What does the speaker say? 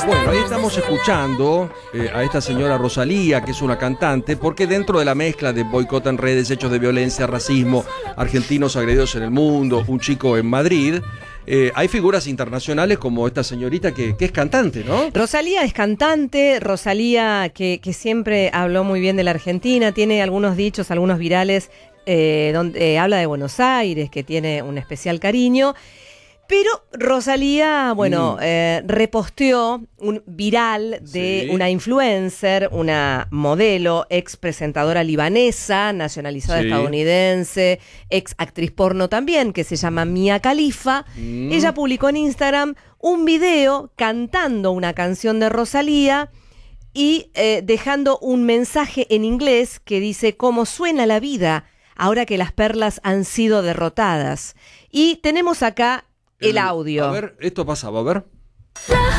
Bueno, ahí estamos escuchando a esta señora Rosalía, que es una cantante, porque dentro de la mezcla de boicot en redes, hechos de violencia, racismo, argentinos agredidos en el mundo, un chico en Madrid, hay figuras internacionales como esta señorita que es cantante, ¿no? Rosalía es cantante, Rosalía que siempre habló muy bien de la Argentina, tiene algunos dichos, algunos virales, donde habla de Buenos Aires, que tiene un especial cariño. Pero Rosalía, bueno, reposteó un viral de una influencer, una modelo, ex presentadora libanesa, nacionalizada estadounidense, ex actriz porno también, que se llama Mia Khalifa. Ella publicó en Instagram un video cantando una canción de Rosalía y dejando un mensaje en inglés que dice cómo suena la vida ahora que las perlas han sido derrotadas. Y tenemos acá el audio. A ver, esto pasaba, a ver.